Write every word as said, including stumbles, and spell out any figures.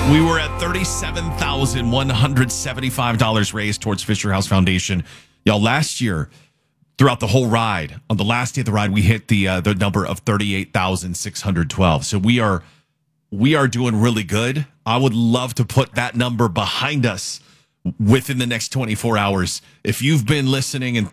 We were at thirty-seven thousand one hundred seventy-five dollars raised towards Fisher House Foundation. Y'all, last year, throughout the whole ride, on the last day of the ride, we hit the uh, the number of thirty-eight thousand six hundred twelve. So we are we are doing really good. I would love to put that number behind us within the next twenty-four hours. If you've been listening and